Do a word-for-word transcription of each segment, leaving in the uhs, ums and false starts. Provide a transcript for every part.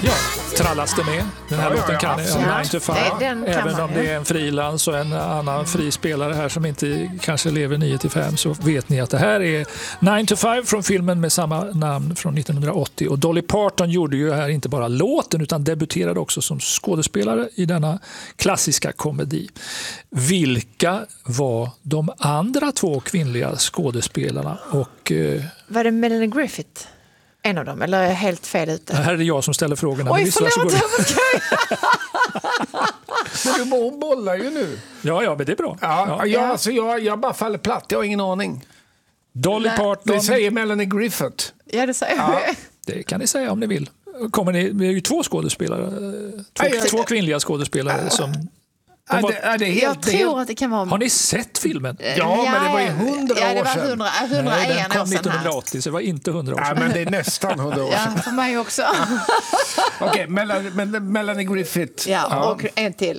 Ja, trallas det med. Den här Ja, låten ja, kan absolut. ja, nine to five. Nej, den kan Även man, om ja. det är en frilans och en annan frispelare här som inte kanske lever nio till fem, så vet ni att det här är nine to five från filmen med samma namn från nittonhundraåttio. Och Dolly Parton gjorde ju här inte bara låten utan debuterade också som skådespelare i denna klassiska komedi. Vilka var de andra två kvinnliga skådespelarna? Och eh, Var det Melanie Griffith? En av dem, eller är jag helt fel ute? här är det jag som ställer frågorna. Oj, Men visst, förlåt! Men du hon bollar ju nu. Ja, ja, men det är bra. Ja, Ja. Jag, alltså, jag, jag bara faller platt, jag har ingen aning. Dolly Nej. Parton, Det säger Melanie Griffith. Ja, det säger Ja. jag. det kan ni säga om ni vill. Kommer ni, vi är ju två skådespelare, eh, två, Nej, jag- två kvinnliga skådespelare som... Ja, var- det, ja, det är helt, Jag det är helt, tror att det kan vara... Har ni sett filmen? Ja, men det var ju hundra ja, det år var sedan. hundra, Nej, hundraen den år kom sedan här. nittonhundraåttio, så det var inte hundra år ja, sedan. men det är nästan hundra år sedan. Ja, för mig också. Okej, Melanie, men- Melanie Griffith. Ja, och en till.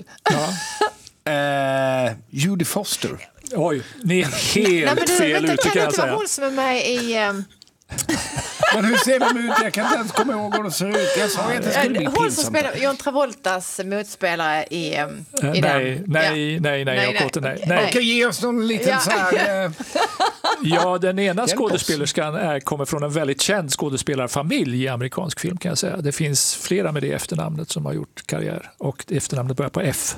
Eh, Judy Foster. Oj, ni är helt Nej, men du, fel vänta, ute kan kan det jag inte vara säga. hon som är med i... Um, Men hur ser de ut? Jag kan inte ens komma ihåg hur de ser ut. Jag sa att det skulle bli hon som pinsamt. spelar John Travoltas motspelare i, um, Eh, i nej, den. nej, Ja. nej, nej, Nej, jag nej. åter nej. Nej. nej. Okej, ge oss någon liten Ja. så här... Eh, Ja, den ena oss. skådespelerskan är, kommer från en väldigt känd skådespelarfamilj i amerikansk film kan jag säga. Det finns flera med det efternamnet som har gjort karriär och efternamnet börjar på F.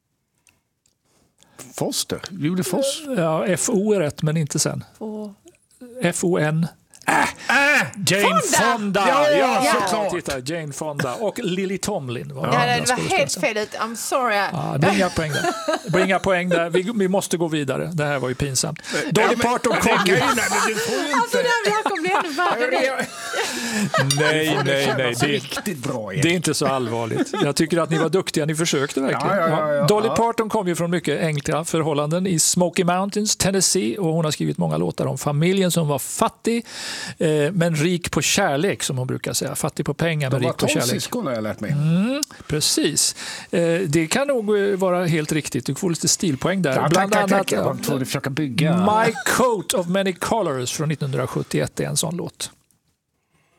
Foster. Judy Foster. Ja, F O är rätt men inte sen. Och- F O N. Äh, Jane Fonda! Fonda! Ja, ja, såklart. Titta, Jane Fonda och Lily Tomlin var Ja, den det andra var helt skådespelerskan. fel ut. I'm sorry. Ja, det blir inga poäng där. Det blir inga poäng där. Vi, vi måste gå vidare. Det här var ju pinsamt. Dolly Parton kom ju... Nej, men du får ju Alltså, inte... det här kommer bli ännu värre. Nej, nej, nej. Det är Det, riktigt bra. det är inte så allvarligt. Jag tycker att ni var duktiga. Ni försökte verkligen. Ja, ja, ja, ja. Dolly Ja. Parton kom ju från mycket enkla förhållanden i Smoky Mountains, Tennessee. Och hon har skrivit många låtar om familjen som var fattig eh, men rik på kärlek, som hon brukar säga. Fattig på pengar men De var rik på tolv kärlek. syskon har jag lärt mig. Precis. Eh, det kan nog eh, vara helt riktigt. Du får lite stilpoäng där. Ja, Bland tack, tack, annat tack. Jag ja, var tvungen att försöka bygga. My Coat of Many Colors från nittonhundrasjuttioett är en sån låt.